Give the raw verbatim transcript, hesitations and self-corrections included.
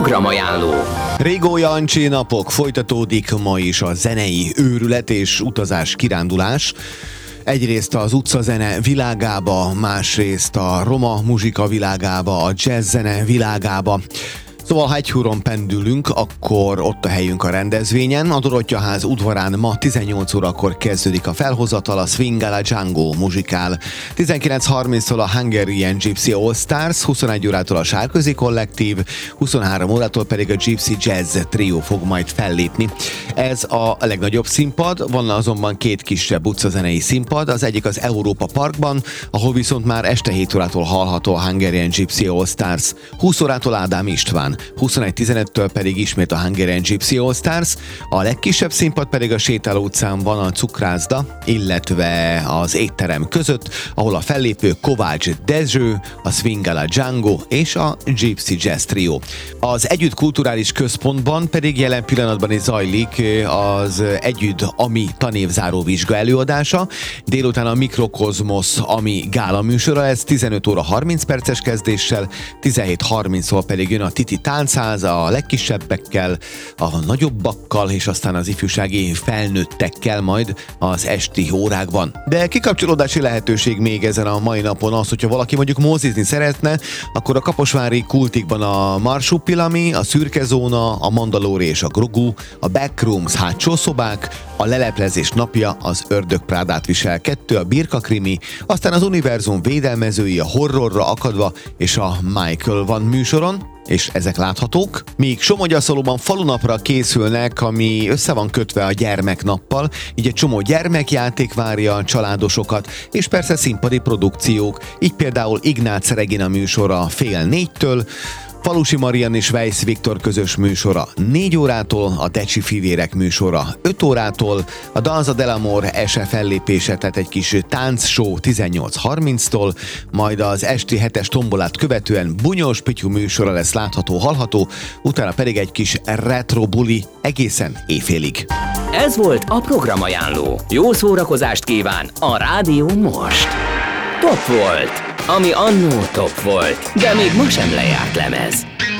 programajánló. Régó Jancsi napok folytatódik ma is a zenei őrület és utazás kirándulás. Egyrészt az utcazene világába, másrészt a roma muzsika világába, a jazzzene világába. Szóval, ha egy húron pendülünk, akkor ott a helyünk a rendezvényen. A Dorottyaház udvarán ma tizennyolc órakor kezdődik a felhozatal, a Swing a la Django muzsikál. tizenkilenc harminctól a Hungarian Gypsy All Stars, huszonegy órától a Sárközi Kollektív, huszonhárom órától pedig a Gypsy Jazz Trio fog majd fellépni. Ez a legnagyobb színpad, van azonban két kisebb utcazenei színpad, az egyik az Európa Parkban, ahol viszont már este hét órától hallható a Hungarian Gypsy All Stars, húsz órától Ádám István, huszonegy tizenöttől pedig ismét a Hungarian Gypsy All Stars, a legkisebb színpad pedig a Sétáló utcán van a Cukrászda, illetve az étterem között, ahol a fellépő Kovács Dezső, a Swing a la Django és a Gypsy Jazz Trio. Az Együtt Kulturális Központban pedig jelen pillanatban is zajlik az Együtt Ami tanévzáró vizsga előadása, délután a Mikrokozmosz Ami gála műsora lesz tizenöt óra harminc perces kezdéssel, tizenhét harminctól pedig jön a Titi Táncház a legkisebbekkel, a nagyobbakkal és aztán az ifjúsági felnőttekkel majd az esti órákban. De kikapcsolódási lehetőség még ezen a mai napon az, hogyha valaki mondjuk mózizni szeretne, akkor a kaposvári Kultikban a Marsupilami, a Szürke Zóna, a Mandalóri és a Grogu, a Backrooms hátsó szobák, a Leleplezés napja, az Ördögprádát visel kettő, a Birka Krimi, aztán az Univerzum védelmezői, a Horrorra akadva és a Michael van műsoron, és ezek láthatók. Míg Somogyaszalóban falunapra készülnek, ami össze van kötve a gyermeknappal, így egy csomó gyermekjáték várja a családosokat, és persze színpadi produkciók, így például Ignác Regina műsora fél négytől, Falusi Marian és Weiss Viktor közös műsora négy órától, a Decsi Fivérek műsora öt órától, a Danza dell'Amor ese fellépése, tehát egy kis táncshow tizennyolc harminctól, majd az esti hetes tombolát követően Bunyós Pityu műsora lesz látható, hallható, utána pedig egy kis retro buli egészen éjfélig. Ez volt a programajánló. Jó szórakozást kíván a Rádió most. Top volt, ami annó top volt, de még ma sem lejárt lemez.